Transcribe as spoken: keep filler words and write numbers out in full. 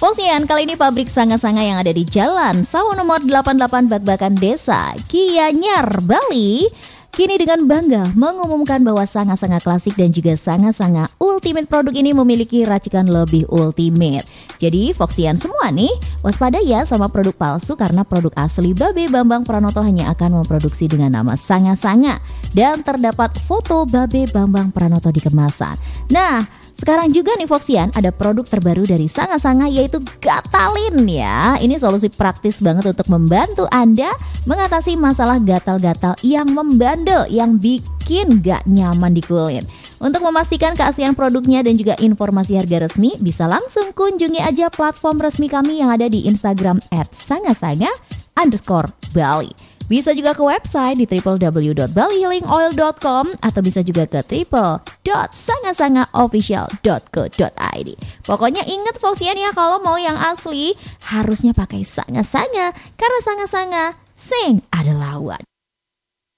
Fongsian, kali ini pabrik sanga-sanga yang ada di Jalan Sawo nomor delapan puluh delapan Bakbakan Desa, Gianyar, Bali, kini dengan bangga mengumumkan bahwa sanga-sanga klasik dan juga sanga-sanga ultimate produk ini memiliki racikan lebih ultimate. Jadi Foxian semua nih, waspada ya sama produk palsu karena produk asli Babe Bambang Pranoto hanya akan memproduksi dengan nama sanga-sanga dan terdapat foto Babe Bambang Pranoto di kemasan. Nah, sekarang juga nih Foxian ada produk terbaru dari sanga-sanga yaitu Gatalin ya. Ini solusi praktis banget untuk membantu Anda mengatasi masalah gatal-gatal yang membandel, yang bikin gak nyaman di kulit. Untuk memastikan keaslian produknya dan juga informasi harga resmi, bisa langsung kunjungi aja platform resmi kami yang ada di Instagram at sangasanga underscore Bali. Bisa juga ke website di w w w dot bali healing oil dot com atau bisa juga ke w w w dot sangasanga official dot co dot i d. Pokoknya ingat Foxian ya, kalau mau yang asli harusnya pakai sanga-sanga karena sanga-sanga sing ada lawan.